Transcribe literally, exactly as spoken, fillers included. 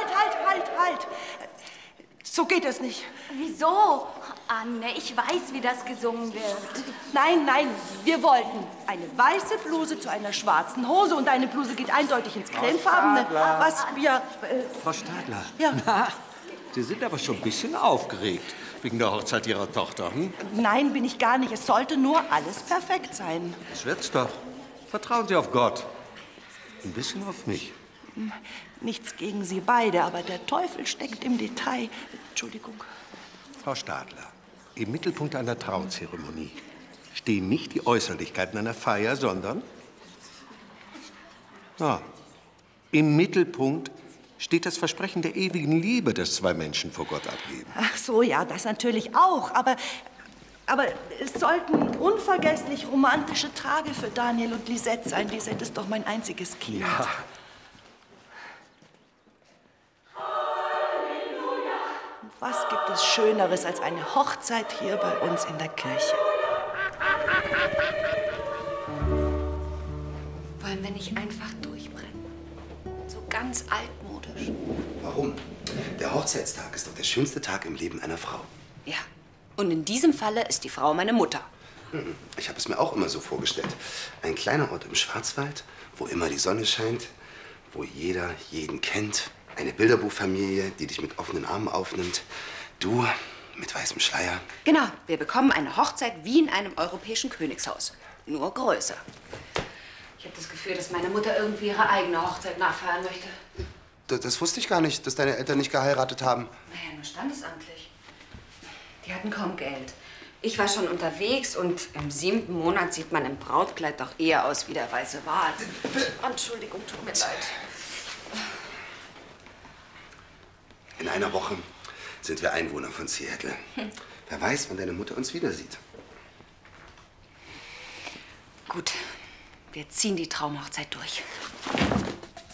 halt, halt, halt, halt. So geht es nicht. Wieso? Anne, ich weiß, wie das gesungen wird. Nein, nein, wir wollten eine weiße Bluse zu einer schwarzen Hose und eine Bluse geht eindeutig ins cremefarbene. Was wir... Äh, Frau Stadler. Ja. Na, Sie sind aber schon ein bisschen aufgeregt wegen der Hochzeit Ihrer Tochter. Hm? Nein, bin ich gar nicht. Es sollte nur alles perfekt sein. Das wird's doch. Vertrauen Sie auf Gott. Ein bisschen auf mich. Nichts gegen Sie beide, aber der Teufel steckt im Detail. Entschuldigung. Frau Stadler, im Mittelpunkt einer Trauzeremonie stehen nicht die Äußerlichkeiten einer Feier, sondern... Ja, im Mittelpunkt steht das Versprechen der ewigen Liebe, das zwei Menschen vor Gott abgeben. Ach so, ja, das natürlich auch. Aber, aber es sollten unvergesslich romantische Tage für Daniel und Lisette sein. Lisette ist doch mein einziges Kind. Ja. Was gibt es Schöneres als eine Hochzeit hier bei uns in der Kirche? Wollen wir nicht einfach durchbrennen? So ganz altmodisch. Warum? Der Hochzeitstag ist doch der schönste Tag im Leben einer Frau. Ja. Und in diesem Falle ist die Frau meine Mutter. Ich habe es mir auch immer so vorgestellt. Ein kleiner Ort im Schwarzwald, wo immer die Sonne scheint, wo jeder jeden kennt. Eine Bilderbuchfamilie, die dich mit offenen Armen aufnimmt. Du mit weißem Schleier. Genau, wir bekommen eine Hochzeit wie in einem europäischen Königshaus. Nur größer. Ich habe das Gefühl, dass meine Mutter irgendwie ihre eigene Hochzeit nachfeiern möchte. Das, das wusste ich gar nicht, dass deine Eltern nicht geheiratet haben. Naja, nur standesamtlich. Die hatten kaum Geld. Ich war schon unterwegs und im siebten Monat sieht man im Brautkleid doch eher aus wie der weiße Wal. Entschuldigung, tut mir leid. In einer Woche sind wir Einwohner von Seattle. Hm. Wer weiß, wann deine Mutter uns wieder sieht. Gut, wir ziehen die Traumhochzeit durch.